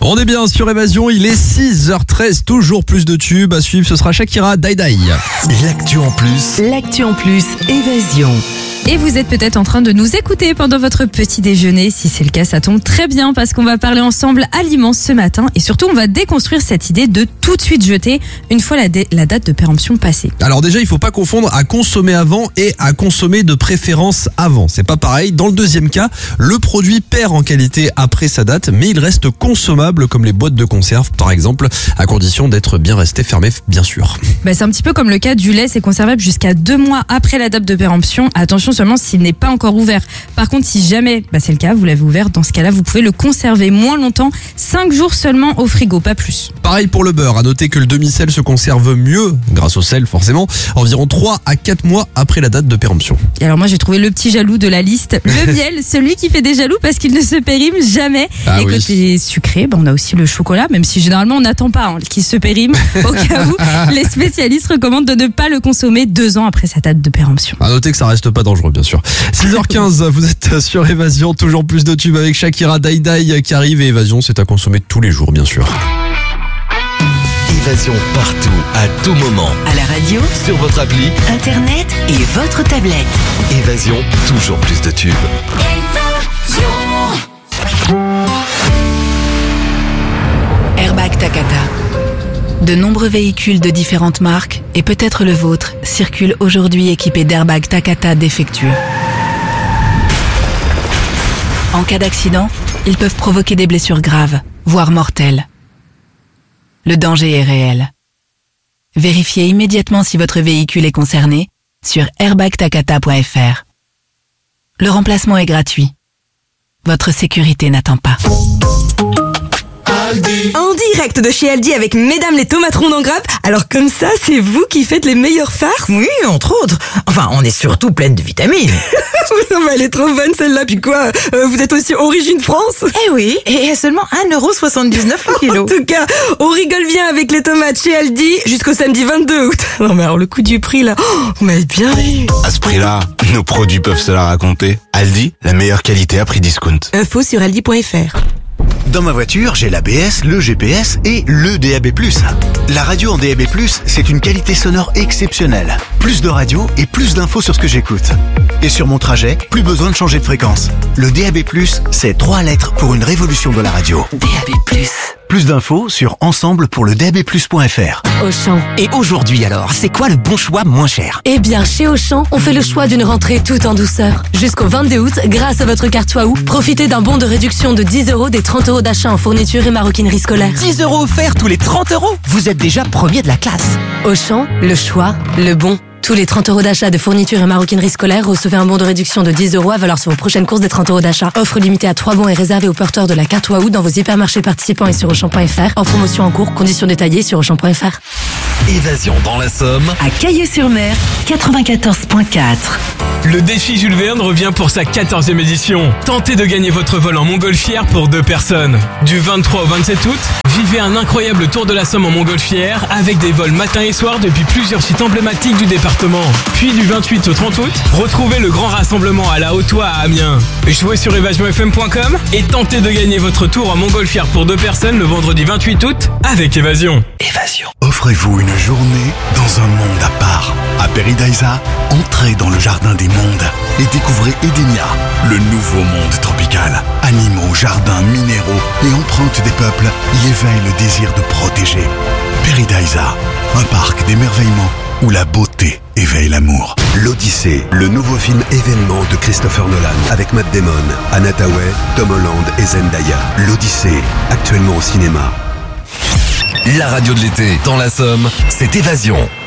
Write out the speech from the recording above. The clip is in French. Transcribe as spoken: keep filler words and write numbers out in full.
On est bien sur Évasion, il est six heures treize, toujours plus de tubes à suivre, ce sera Shakira, Die Die. L'actu en plus. L'actu en plus, Évasion. Et vous êtes peut-être en train de nous écouter pendant votre petit déjeuner. Si c'est le cas, ça tombe très bien parce qu'on va parler ensemble aliments ce matin. Et surtout, on va déconstruire cette idée de tout de suite jeter une fois la, dé- la date de péremption passée. Alors déjà, il faut pas confondre à consommer avant et à consommer de préférence avant. C'est pas pareil. Dans le deuxième cas, le produit perd en qualité après sa date, mais il reste consommable comme les boîtes de conserve, par exemple, à condition d'être bien resté fermé, bien sûr. Bah, c'est un petit peu comme le cas du lait, c'est conservable jusqu'à deux mois après la date de péremption. Attention seulement s'il n'est pas encore ouvert. Par contre, si jamais bah, c'est le cas, vous l'avez ouvert, dans ce cas-là, vous pouvez le conserver moins longtemps, cinq jours seulement au frigo, pas plus. Pareil pour le beurre, à noter que le demi-sel se conserve mieux, grâce au sel forcément, environ trois à quatre mois après la date de péremption. Et alors moi j'ai trouvé le petit jaloux de la liste, le miel, celui qui fait des jaloux parce qu'il ne se périme jamais. Ah et oui. côté sucré, bah, on a aussi le chocolat, même si généralement on n'attend pas hein, qu'il se périme. Au cas où, les spécialistes recommandent de ne pas le consommer deux ans après sa date de péremption. À noter que ça reste pas dangereux, bien sûr. six heures quinze, vous êtes sur Évasion, toujours plus de tubes avec Shakira, Die Die qui arrive, et Évasion, c'est à consommer tous les jours, bien sûr. Évasion partout, à tout moment. À la radio, Sur votre appli, internet et votre tablette. Évasion, toujours plus de tubes. Airbag Takata. De nombreux véhicules de différentes marques, et peut-être le vôtre, circulent aujourd'hui équipés d'airbags Takata défectueux. En cas d'accident, ils peuvent provoquer des blessures graves, voire mortelles. Le danger est réel. Vérifiez immédiatement si votre véhicule est concerné sur airbag takata point f r. Le remplacement est gratuit. Votre sécurité n'attend pas. En direct de chez Aldi avec Mesdames les tomates rondes en grappe. Alors comme ça, c'est vous qui faites les meilleures farces? Oui, entre autres. Enfin, on est surtout pleine de vitamines. Non mais elle est trop bonne celle-là. Puis quoi, euh, vous êtes aussi origine France? Eh oui, et à seulement un euro soixante-dix-neuf le En kilo. tout cas, on rigole bien avec les tomates chez Aldi jusqu'au samedi vingt-deux août. Non mais alors le coup du prix là, oh, vous m'avez bien eu. À ce prix-là, nos produits peuvent se la raconter. Aldi, la meilleure qualité à prix discount. Info sur aldi point f r. Dans ma voiture, j'ai l'A B S, le G P S et le D A B plus. La radio en D A B plus, c'est une qualité sonore exceptionnelle. Plus de radio et plus d'infos sur ce que j'écoute. Et sur mon trajet, plus besoin de changer de fréquence. Le D A B plus, c'est trois lettres pour une révolution de la radio. D A B plus. Plus d'infos sur ensemble pour le D A B plus point f r. Auchan. Et aujourd'hui alors, c'est quoi le bon choix moins cher? Eh bien, chez Auchan, on fait le choix d'une rentrée tout en douceur. Jusqu'au vingt-deux août, grâce à votre carte Waouh, profitez d'un bon de réduction de dix euros des trente euros d'achat en fourniture et maroquinerie scolaire. dix euros offerts tous les trente euros. Vous êtes déjà premier de la classe. Auchan, le choix, le bon. Tous les trente euros d'achat de fourniture et maroquinerie scolaire, recevez un bon de réduction de dix euros à valeur sur vos prochaines courses des trente euros d'achat. Offre limitée à trois bons et réservée aux porteurs de la carte Waouh dans vos hypermarchés participants et sur Auchan point f r. En promotion en cours, conditions détaillées sur Auchan point f r. Évasion dans la Somme. À Caillé-sur-Mer, quatre-vingt-quatorze point quatre. Le défi Jules Verne revient pour sa quatorzième édition. Tentez de gagner votre vol en montgolfière pour deux personnes. Du vingt-trois au vingt-sept août, vivez un incroyable tour de la Somme en montgolfière avec des vols matin et soir depuis plusieurs sites emblématiques du département. Puis du vingt-huit au trente août, retrouvez le grand rassemblement à la Haute-Oie à Amiens. Jouez sur évasion f m point com et tentez de gagner votre tour en montgolfière pour deux personnes le vendredi vingt-huit août avec Évasion. Évasion. Offrez-vous une journée dans un monde à part. À Peridaisa, entrez dans le jardin des mondes et découvrez Edenia, le nouveau monde tropical. Animaux, jardins, minéraux et empreintes des peuples y éveillent le désir de protéger. Peridaisa, un parc d'émerveillement où la beauté éveille l'amour. L'Odyssée, le nouveau film événement de Christopher Nolan avec Matt Damon, Anna Thaoué, Tom Holland et Zendaya. L'Odyssée, actuellement au cinéma. La radio de l'été dans la Somme, c'est Évasion.